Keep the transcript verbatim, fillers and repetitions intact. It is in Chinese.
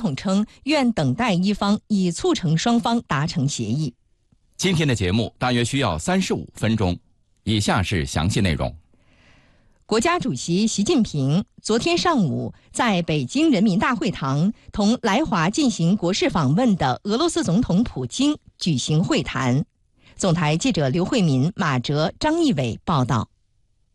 统称，愿等待一方，以促成双方达成协议。 今天的节目大约需要三十五分钟，以下是详细内容。 国家主席习近平昨天上午在北京人民大会堂同来华进行国事访问的俄罗斯总统普京举行会谈。总台记者刘慧民、马哲、张义伟报道。